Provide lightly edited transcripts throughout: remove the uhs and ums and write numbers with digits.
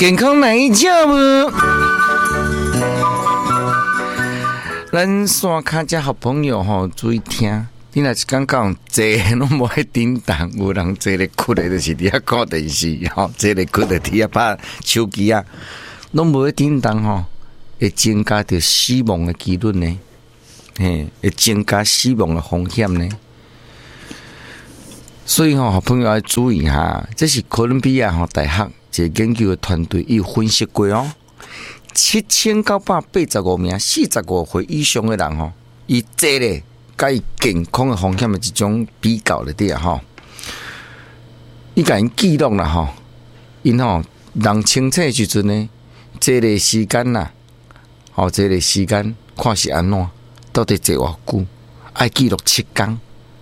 健康哪一家无？咱山卡只好朋友吼，注意听。你若是刚讲坐拢无爱叮当，有人坐咧困咧，就是伫遐看电视吼，坐咧困咧伫遐拍手机啊，拢无爱叮当吼，会增加着死亡的几率呢？嘿，会增加死亡的风险呢？所以吼，好朋友要注意哈，这是哥伦比亚吼大学一个研究的团队有分析过哦，7985名45岁以上的人吼，伊坐咧。甲伊健康的风险的一种比较咧底啊吼，伊甲因记录啦吼，因吼人清醒的时阵呢，坐咧时间啦，吼坐咧时间看是安怎，到底坐偌久，爱记录7天。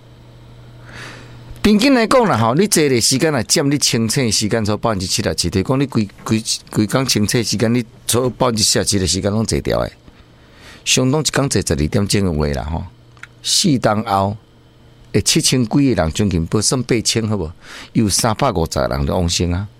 平均来讲啦吼，你坐咧时间啊占你清醒的时间超77%，就是讲你规工清醒的时间，你超77%的时间拢坐掉诶，相当一工坐12点钟的话啦吼。4天后，会7000几个人，将近不算8000，好无？有350人就往生啊！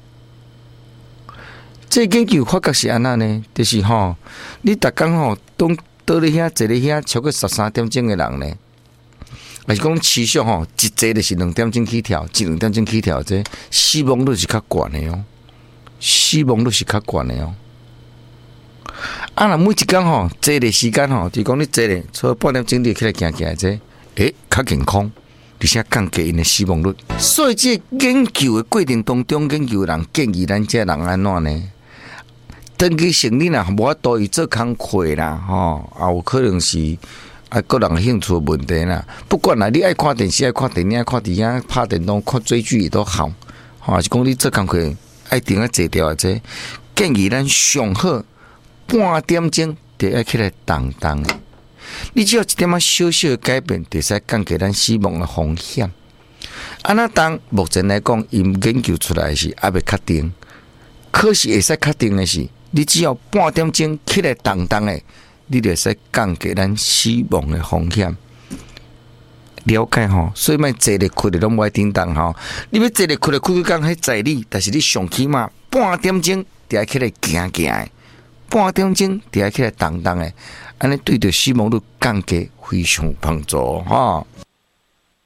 这研究发觉是安那呢？就是吼，你逐工吼，倒咧遐坐咧遐超过13点钟的人呢，还是讲持续吼，一坐就是2点钟起跳，2点钟起跳，这死亡率是较悬的哦，死亡率是较悬的哦。啊，若每一工吼，坐咧时间吼，就讲你坐咧，超半点钟你起来行行这，较健康，而且降低因的死亡率。所以这研究的过程当中，研究人建议咱这人安怎呢？登记成你若无法度伊做工课啦，吼，也有可能是个人兴趣的问题啦。不管啦，你爱看电视、爱看电影、爱看电影、拍电动、看追剧都好，吼，是讲你做工课爱定啊坐掉这，建议咱上好。半点钟就要起来动动的，你只要一点仔小小的改变，就使降低咱死亡的风险。安那当目前来讲，因研究出来是还未确定，可是会使确定的是，你只要半点钟起来动动的，你就使降低咱死亡的风险。了解吼，所以莫坐咧困咧拢无爱叮当吼，你要坐咧困咧困讲迄在你，但是你上起码半点钟就要起来行行。半点钟就要起来动动的，安尼对着死亡率降低非常有帮助哈。